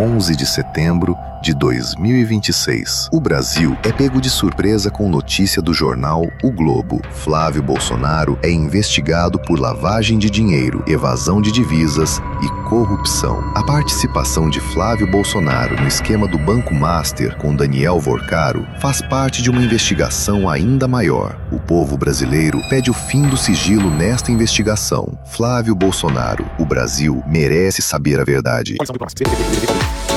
11 de setembro de 2026. O Brasil é pego de surpresa com notícia do jornal O Globo. Flávio Bolsonaro é investigado por lavagem de dinheiro, evasão de divisas e corrupção. A participação de Flávio Bolsonaro no esquema do Banco Master com Daniel Vorcaro faz parte de uma investigação ainda maior. O povo brasileiro pede o fim do sigilo nesta investigação. Flávio Bolsonaro, o Brasil merece saber a verdade.